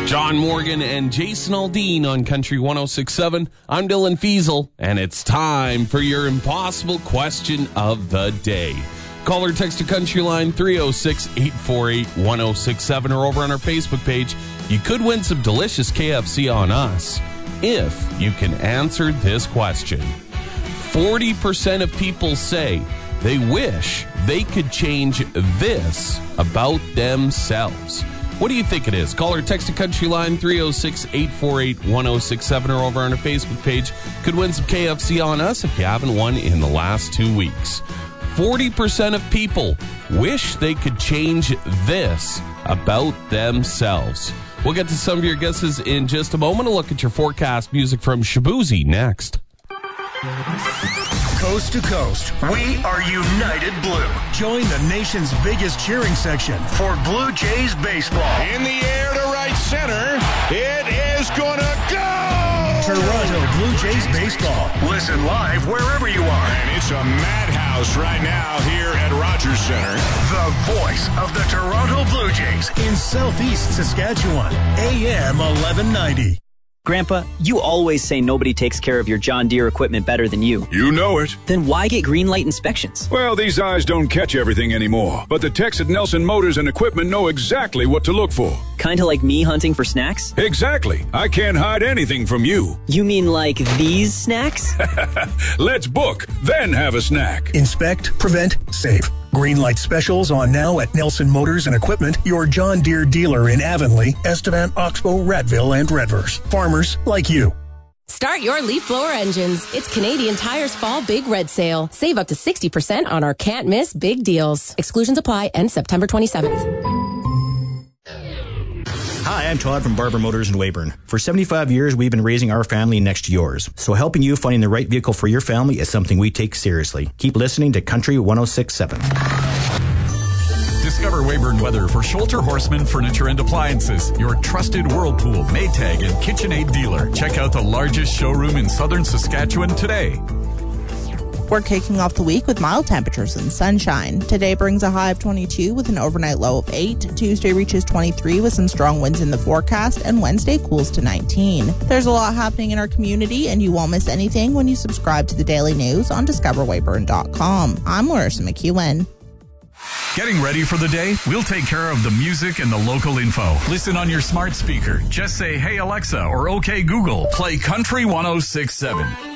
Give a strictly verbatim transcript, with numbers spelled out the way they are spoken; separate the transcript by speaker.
Speaker 1: John Morgan and Jason Aldean on Country one oh six point seven. I'm Dylan Fiesel, and it's time for your impossible question of the day. Call or text to Country Line three oh six, eight four eight, one oh six seven or over on our Facebook page. You could win some delicious K F C on us if you can answer this question. forty percent of people say they wish they could change this about themselves. What do you think it is? Call or text to Country Line three oh six, eight four eight, one oh six seven or over on our Facebook page. Could win some K F C on us if you haven't won in the last two weeks. forty percent of people wish they could change this about themselves. We'll get to some of your guesses in just a moment. A look at your forecast music from Shabuzi next.
Speaker 2: Coast to coast, we are United Blue. Join the nation's biggest cheering section for Blue Jays baseball.
Speaker 3: In the air to right center, it is gonna go!
Speaker 2: Toronto Blue Jays baseball. Listen live wherever you are.
Speaker 3: And it's a madhouse right now here at Rogers Center.
Speaker 2: The voice of the Toronto Blue Jays in Southeast Saskatchewan, A M eleven ninety.
Speaker 4: Grandpa, you always say nobody takes care of your John Deere equipment better than you.
Speaker 5: You know it.
Speaker 4: Then why get Greenlight inspections?
Speaker 5: Well, these eyes don't catch everything anymore, but the techs at Nelson Motors and Equipment know exactly what to look for.
Speaker 4: Kinda like me hunting for snacks?
Speaker 5: Exactly. I can't hide anything from you.
Speaker 4: You mean like these snacks?
Speaker 5: Let's book, then have a snack.
Speaker 2: Inspect, prevent, save. Greenlight specials on now at Nelson Motors and Equipment, your John Deere dealer in Avonlea, Estevan, Oxbow, Ratville, and Redverse. Farmers like you.
Speaker 6: Start your leaf blower engines. It's Canadian Tire's Fall Big Red Sale. Save up to sixty percent on our can't miss big deals. Exclusions apply. End September twenty-seventh.
Speaker 7: Hi, I'm Todd from Barber Motors in Weyburn. For seventy-five years, we've been raising our family next to yours. So helping you finding the right vehicle for your family is something we take seriously. Keep listening to Country one oh six point seven.
Speaker 8: Discover Weyburn Weather for Scholter Horseman Furniture and Appliances, your trusted Whirlpool, Maytag, and KitchenAid dealer. Check out the largest showroom in southern Saskatchewan today.
Speaker 9: We're kicking off the week with mild temperatures and sunshine. Today brings a high of twenty-two with an overnight low of eight. Tuesday reaches twenty-three with some strong winds in the forecast, and Wednesday cools to nineteen. There's a lot happening in our community, and you won't miss anything when you subscribe to the daily news on discover weyburn dot com. I'm Larissa McEwen.
Speaker 8: Getting ready for the day? We'll take care of the music and the local info. Listen on your smart speaker. Just say, "Hey Alexa," or "Okay Google." Play Country one oh six point seven.